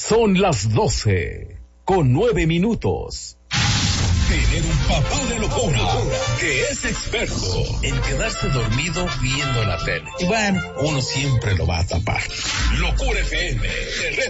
Son las 12:09. Tener un papá de locura que es experto en quedarse dormido viendo la tele. Y bueno, uno siempre lo va a tapar. Locura FM.